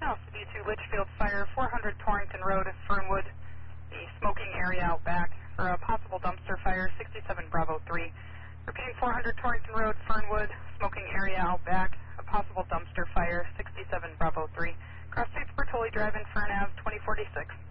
House D2 Litchfield Fire, 400 Torrington Road, Fernwood, the smoking area out back for a possible dumpster fire, 67 Bravo 3. Repeating 400 Torrington Road, Fernwood, smoking area out back, a possible dumpster fire, 67 Bravo 3. Cross Streets Bertoli Drive in Fern Ave, 2046.